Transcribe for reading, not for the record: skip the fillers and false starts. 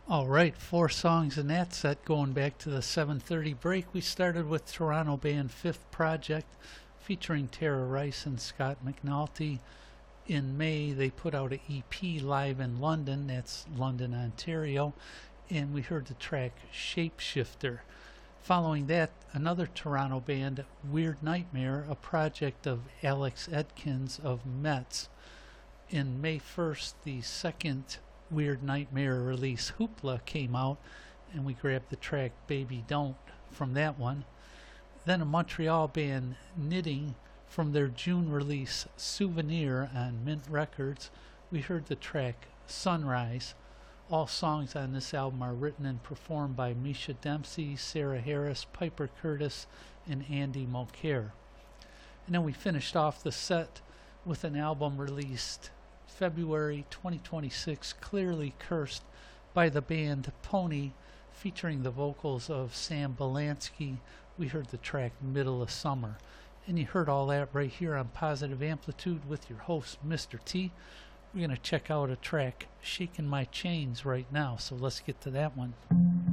All right, four songs in that set going back to the 7:30 break. We started with Toronto band Fifth Project featuring Tara Rice and Scott McNulty. In May, they put out an EP live in London, that's London, Ontario, and we heard the track Shapeshifter. Following that, another Toronto band, Weird Nightmare, a project of Alex Edkins of Metz. In May 1st, the second Weird Nightmare release, Hoopla, came out, and we grabbed the track Baby Don't from that one. Then a Montreal band, Knitting, from their June release Souvenir on Mint Records, we heard the track Sunrise. All songs on this album are written and performed by Misha Dempsey, Sarah Harris, Piper Curtis, and Andy Mulcair. And then we finished off the set with an album released February 2026, Clearly Cursed, by the band Pony, featuring the vocals of Sam Belansky. We heard the track Middle of Summer. And you heard all that right here on Positive Amplitude with your host, Mr. T. We're going to check out a track, Shaking My Chains, right now, so let's get to that one.